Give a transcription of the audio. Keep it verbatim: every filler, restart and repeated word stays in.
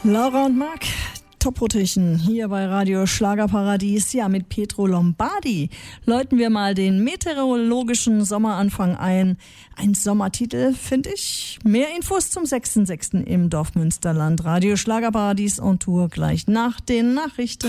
Laura und Marc, Top-Rotation hier bei Radio Schlagerparadies. Ja, mit Pietro Lombardi läuten wir mal den meteorologischen Sommeranfang ein. Ein Sommertitel, finde ich. Mehr Infos zum sechsten sechsten im Dorfmünsterland. Radio Schlagerparadies on Tour gleich nach den Nachrichten.